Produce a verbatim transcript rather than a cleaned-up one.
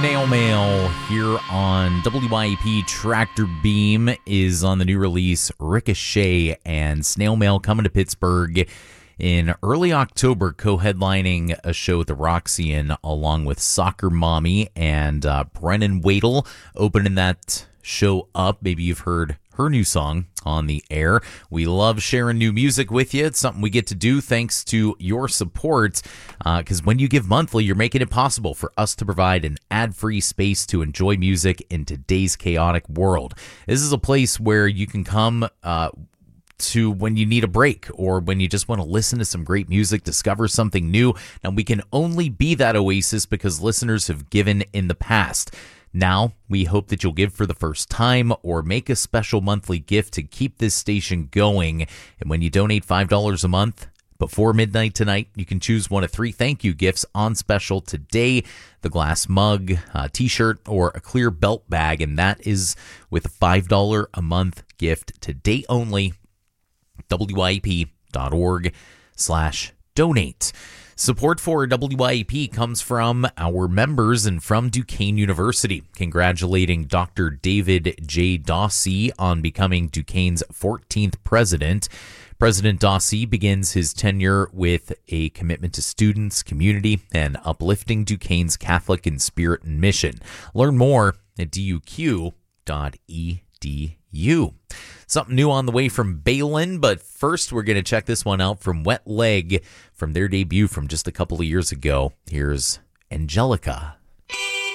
Snail Mail here on W Y E P. Tractor Beam is on the new release Ricochet, and Snail Mail coming to Pittsburgh in early October, co-headlining a show at the Roxy along with Soccer Mommy and uh, Brennan Wadle opening that show up. Maybe you've heard her new song on the air. We love sharing new music with you. It's something we get to do thanks to your support, because uh, when you give monthly, you're making it possible for us to provide an ad-free space to enjoy music in today's chaotic world. This is a place where you can come uh, to when you need a break or when you just want to listen to some great music, discover something new. Now, we can only be that oasis because listeners have given in the past. Now, we hope that you'll give for the first time or make a special monthly gift to keep this station going. And when you donate five dollars a month before midnight tonight, you can choose one of three thank you gifts on special today: the glass mug, a t-shirt, or a clear belt bag. And that is with a five dollars a month gift today only. W Y E P dot org slash donate. Support for W Y E P comes from our members and from Duquesne University, congratulating Doctor David J. Dawsey on becoming Duquesne's fourteenth president. President Dawsey begins his tenure with a commitment to students, community, and uplifting Duquesne's Catholic in spirit and mission. Learn more at D U Q dot E D U. Something new on the way from Balin, but first we're going to check this one out from Wet Leg from their debut from just a couple of years ago. Here's Angelica.